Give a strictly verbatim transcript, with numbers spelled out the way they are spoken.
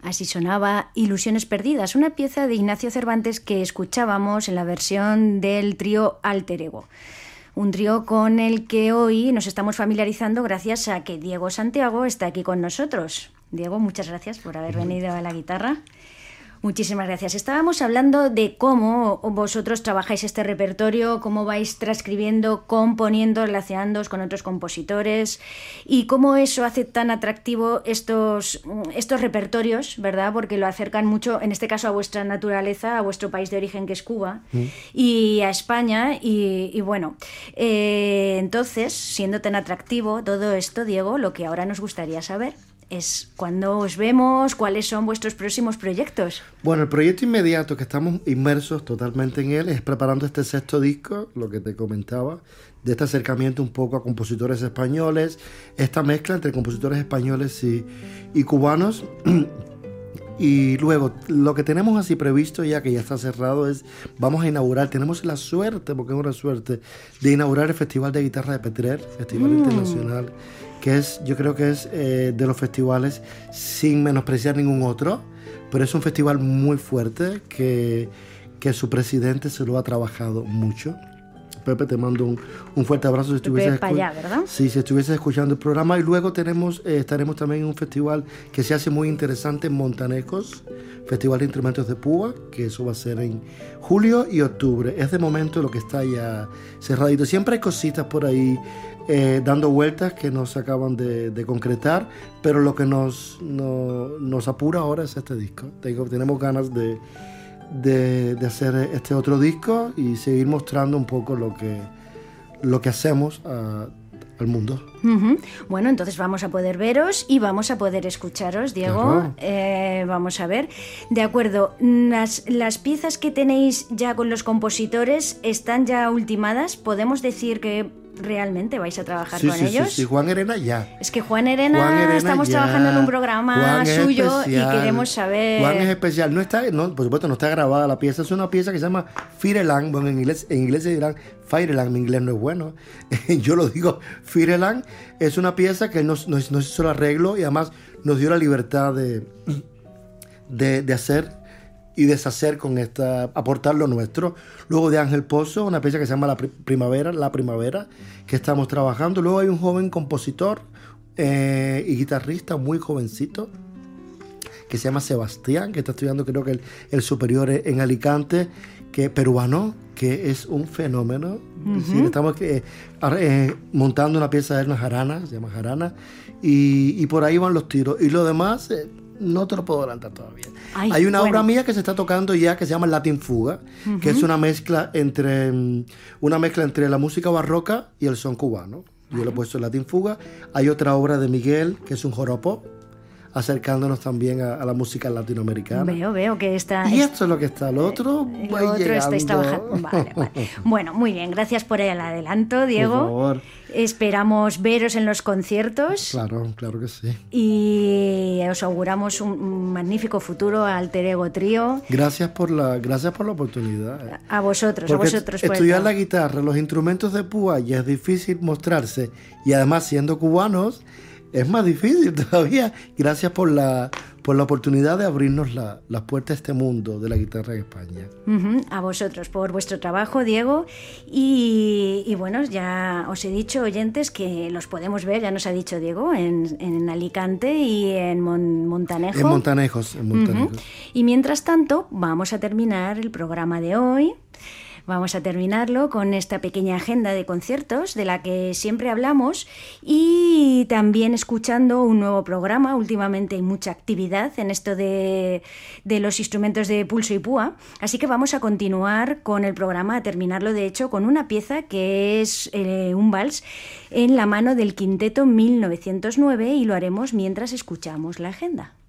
Así sonaba Ilusiones perdidas, una pieza de Ignacio Cervantes que escuchábamos en la versión del trío Alter Ego. Un trío con el que hoy nos estamos familiarizando gracias a que Diego Santiago está aquí con nosotros. Diego, muchas gracias por haber venido a la guitarra. Muchísimas gracias. Estábamos hablando de cómo vosotros trabajáis este repertorio, cómo vais transcribiendo, componiendo, relacionándoos con otros compositores y cómo eso hace tan atractivo estos, estos repertorios, ¿verdad? Porque lo acercan mucho, en este caso, a vuestra naturaleza, a vuestro país de origen, que es Cuba, mm. y a España. Y, y bueno, eh, entonces, siendo tan atractivo todo esto, Diego, lo que ahora nos gustaría saber es cuándo os vemos, cuáles son vuestros próximos proyectos. Bueno, el proyecto inmediato que estamos inmersos totalmente en él es preparando este sexto disco, lo que te comentaba, de este acercamiento un poco a compositores españoles, esta mezcla entre compositores españoles y, y cubanos. Y luego, lo que tenemos así previsto ya, que ya está cerrado, es, vamos a inaugurar, tenemos la suerte, porque es una suerte, de inaugurar el Festival de Guitarra de Petrer, Festival mm. Internacional, que es, yo creo que es eh, de los festivales, sin menospreciar ningún otro, pero es un festival muy fuerte, que, que su presidente se lo ha trabajado mucho. Pepe, te mando un, un fuerte abrazo si estuvieses, escu- allá, ¿verdad? Sí, si estuvieses escuchando el programa. Y luego tenemos eh, estaremos también en un festival que se hace muy interesante en Montanejos, Festival de Instrumentos de Púa, que eso va a ser en julio y octubre. Es de momento lo que está ya cerradito. Siempre hay cositas por ahí eh, dando vueltas que no se acaban de, de concretar, pero lo que nos, no, nos apura ahora es este disco. Tengo, tenemos ganas de... De, de hacer este otro disco y seguir mostrando un poco lo que, lo que hacemos a, al mundo. Uh-huh. Bueno, entonces vamos a poder veros y vamos a poder escucharos, Diego. Eh, vamos a ver. De acuerdo, las, las piezas que tenéis ya con los compositores están ya ultimadas. ¿Podemos decir que realmente vais a trabajar sí, con sí, ellos? Sí, sí, Juan Herena ya. Es que Juan Herena, Juan Herena estamos ya. trabajando en un programa Juan suyo especial. Y queremos saber... Juan es especial. No está, no, por supuesto, no está grabada la pieza. Es una pieza que se llama Fireland. Bueno, en inglés, en inglés se dirán Fireland. Mi inglés no es bueno. Yo lo digo Fireland. Es una pieza que nos, nos, nos hizo el arreglo y además nos dio la libertad de, de, de hacer y deshacer con esta, aportar lo nuestro. Luego de Ángel Pozo, una pieza que se llama La Primavera, La Primavera, que estamos trabajando. Luego hay un joven compositor eh, y guitarrista muy jovencito, que se llama Sebastián, que está estudiando creo que el, el superior en Alicante, que peruano, que es un fenómeno. Uh-huh. Es decir, estamos eh, eh, montando una pieza de él, una jarana, se llama jarana, y, y por ahí van los tiros. Y lo demás... Eh, no te lo puedo adelantar todavía. Ay, Hay una bueno. obra mía que se está tocando ya que se llama Latin Fuga, uh-huh. que es una mezcla entre una mezcla entre la música barroca y el son cubano. Yo uh-huh. le he puesto Latin Fuga. Hay otra obra de Miguel que es un joropo, acercándonos también a, a la música latinoamericana. Veo, veo que está... Y esto es lo que está, lo otro eh, va Lo otro llegando. estáis trabajando. Vale, vale. Bueno, muy bien, gracias por el adelanto, Diego. Por favor. Esperamos veros en los conciertos. Claro, claro que sí. Y os auguramos un, un magnífico futuro al Alter Ego Trío. Gracias por la, gracias por la oportunidad. A vosotros, Porque a vosotros. Estudiar la guitarra, los instrumentos de púa ya es difícil mostrarse. Y además, siendo cubanos, es más difícil todavía. Gracias por la, por la oportunidad de abrirnos la, las puertas a este mundo de la guitarra en España. Uh-huh. A vosotros por vuestro trabajo, Diego. Y, y bueno, ya os he dicho, oyentes, que los podemos ver, ya nos ha dicho Diego, en, en Alicante y en Mon, Montanejo. En Montanejos, en Montanejos. Uh-huh. Y mientras tanto, vamos a terminar el programa de hoy. Vamos a terminarlo con esta pequeña agenda de conciertos de la que siempre hablamos y también escuchando un nuevo programa. Últimamente hay mucha actividad en esto de, de los instrumentos de pulso y púa, así que vamos a continuar con el programa, a terminarlo de hecho con una pieza que es eh, un vals en la mano del Quinteto mil novecientos nueve y lo haremos mientras escuchamos la agenda.